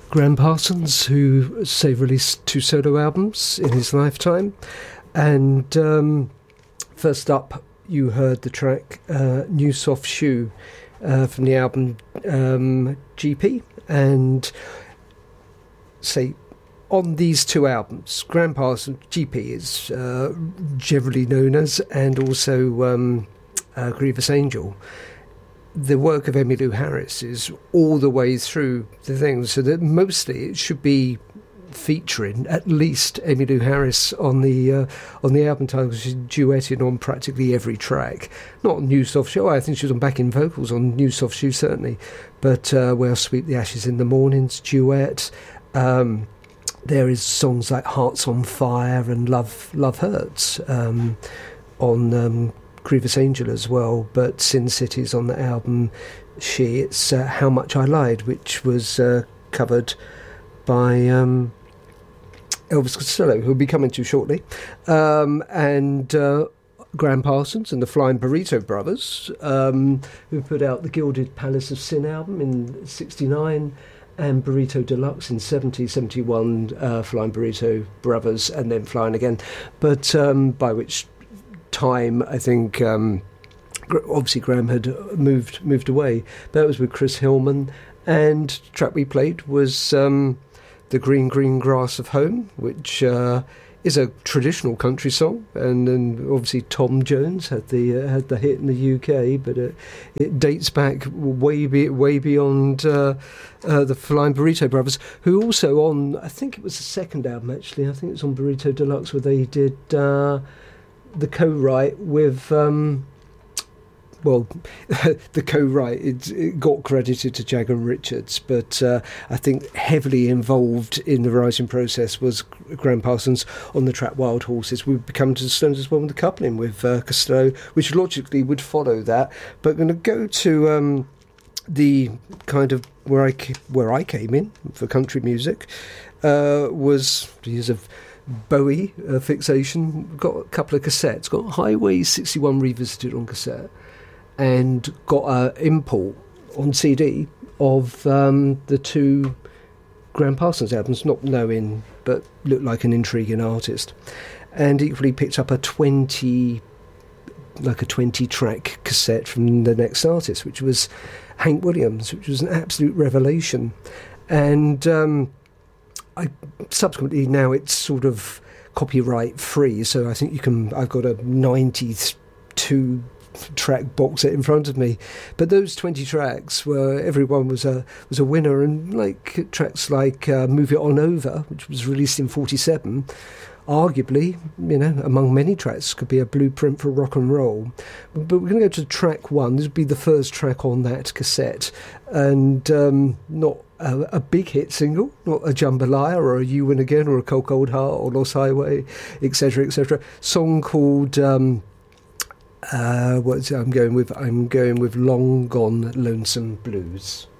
Graham Parsons, who, say, released 2 solo albums in his lifetime. And first up, you heard the track New Soft Shoe from the album GP. And, say, on these 2 albums, Graham Parsons, GP is generally known as, and also Grievous Angel. The work of Emmylou Harris is all the way through the thing, so that mostly it should be featuring at least Emmylou Harris on the album title. She's duetting on practically every track. Not New Soft Shoe. I think she was on backing vocals on New Soft Shoe certainly, but Where I Sweep the Ashes in the Mornings duet. There is songs like Hearts on Fire and Love Hurts on Grievous Angel as well, but Sin City's on the album it's How Much I Lied, which was covered by Elvis Costello, who'll be coming to shortly, and Graham Parsons and the Flying Burrito Brothers, who put out the Gilded Palace of Sin album in 1969, and Burrito Deluxe in 71, Flying Burrito Brothers, and then Flying Again, but by which time I think obviously Graham had moved away. That was with Chris Hillman, and the track we played was The Green Green Grass of Home, which is a traditional country song, and obviously Tom Jones had the hit in the UK, but it dates back way beyond the Flying Burrito Brothers, who also on, I think it was the second album actually, I think it was on Burrito Deluxe, where they did the co-write with the co-write, it got credited to Jagger and Richards, but I think heavily involved in the writing process was Graham Parsons on the track Wild Horses. We've become to the Stones as well with the coupling with Costello, which logically would follow that, but going to go to the kind of where I came in for country music was the years of Bowie fixation. Got a couple of cassettes, got Highway 61 Revisited on cassette, and got an import on CD of the 2 Graham Parsons albums, not knowing, but looked like an intriguing artist, and equally picked up a 20 track cassette from the next artist, which was Hank Williams, which was an absolute revelation. And I subsequently, now it's sort of copyright free, so I think I've got a 92 track box set in front of me, but those 20 tracks were, everyone was a winner, and like tracks like Move It On Over, which was released in 1947, arguably, among many tracks, could be a blueprint for rock and roll. But we're going to go to track 1. This would be the first track on that cassette, and not a big hit single, not a Jambalaya or a You Win Again or a Cold Cold Heart or Lost Highway, etc., etc. Song called I'm going with Long Gone Lonesome Blues.